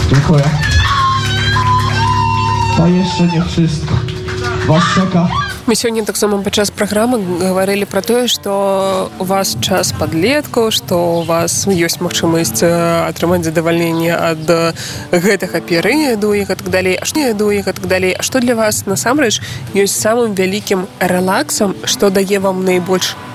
Dziękuję. To jeszcze nie wszystko. Was czeka. Мы сегодня так само падчас праграмы говорили про тое, што у вас час падлеткаў, што у вас ёсць магчымасць атрымаць задавальненне ад гэтага перыяду і гэтак далей. А што для вас насамрэч ёсць самым вялікім рэлаксам, што дае вам найбольш